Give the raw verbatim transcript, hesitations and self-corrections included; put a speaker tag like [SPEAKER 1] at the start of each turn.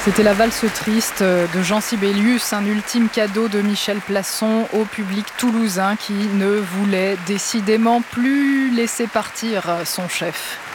[SPEAKER 1] C'était la valse triste de Jean Sibelius, un ultime cadeau de Michel Plasson au public toulousain qui ne voulait décidément plus laisser partir son chef.